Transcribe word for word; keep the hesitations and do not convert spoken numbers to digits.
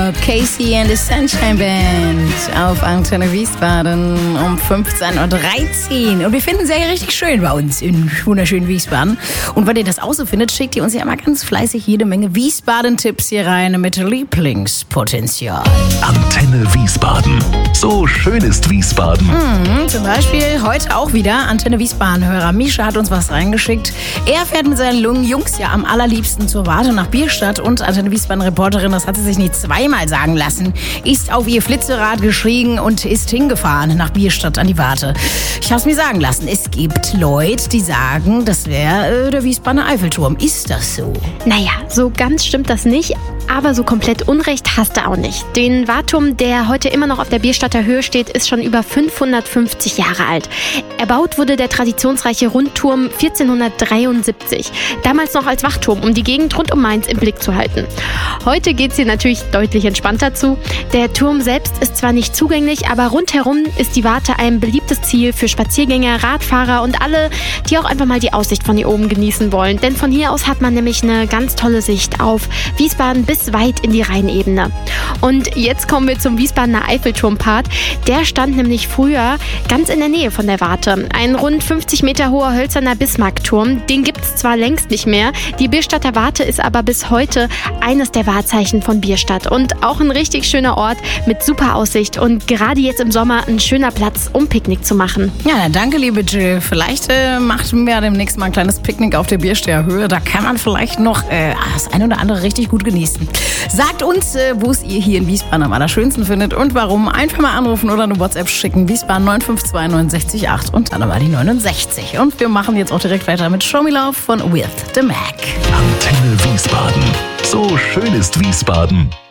Up, Casey and the Sunshine Band auf Antenne Wiesbaden um fünfzehn Uhr dreizehn. Und wir finden es ja richtig schön bei uns in wunderschönen Wiesbaden. Und wenn ihr das auch so findet, schickt ihr uns ja immer ganz fleißig jede Menge Wiesbaden-Tipps hier rein mit Lieblingspotenzial. Antenne Wiesbaden. So schön ist Wiesbaden. Mhm, zum Beispiel heute auch wieder Antenne Wiesbaden-Hörer. Misha hat uns was reingeschickt. Er fährt mit seinen Jungs ja am allerliebsten zur Warte nach Bierstadt. Und Antenne Wiesbaden-Reporterin, das hat sie sich nicht zweimal sagen lassen, ist auf ihr Flitzerad gestiegen und ist hingefahren nach Bierstadt an die Warte. Ich habe es mir sagen lassen, es gibt Leute, die sagen, das wäre äh, der Wiesbadener Eiffelturm. Ist das so? Naja, so ganz stimmt das nicht, aber so komplett Unrecht hast du auch nicht. Den Wartturm, der heute immer noch auf der Bierstadter Höhe steht, ist schon über fünfhundertfünfzig Jahre alt. Erbaut wurde der traditionsreiche Rundturm vierzehnhundertdreiundsiebzig, damals noch als Wachturm, um die Gegend rund um Mainz im Blick zu halten. Heute geht es hier natürlich deutlich entspannter zu. Der Turm selbst ist zwar nicht zugänglich, aber rundherum ist die Warte ein beliebtes Ziel für Spaziergänger, Radfahrer und alle, die auch einfach mal die Aussicht von hier oben genießen wollen. Denn von hier aus hat man nämlich eine ganz tolle Sicht auf Wiesbaden bis weit in die Rheinebene. Und jetzt kommen wir zum Wiesbadener Eiffelturm-Part. Der stand nämlich früher ganz in der Nähe von der Warte. Ein rund fünfzig Meter hoher hölzerner Bismarckturm. Den gibt es zwar längst nicht mehr, die Bierstadter Warte ist aber bis heute eines der Wahrzeichen von Bierstadt und auch ein richtig schöner Ort mit super Aussicht und gerade jetzt im Sommer ein schöner Platz, um Picknick zu machen. Ja, dann danke, liebe Jill. Vielleicht äh, machen wir demnächst mal ein kleines Picknick auf der Biersteher Höhe. Da kann man vielleicht noch äh, das ein oder andere richtig gut genießen. Sagt uns, äh, wo es ihr hier in Wiesbaden am allerschönsten findet und warum. Einfach mal anrufen oder eine WhatsApp schicken. Wiesbaden neun fünf zwei neun sechs acht und dann aber die neunundsechzig. Und wir machen jetzt auch direkt weiter mit Show Me Love von With the Mac. Antenne Wiesbaden. So schön ist Wiesbaden.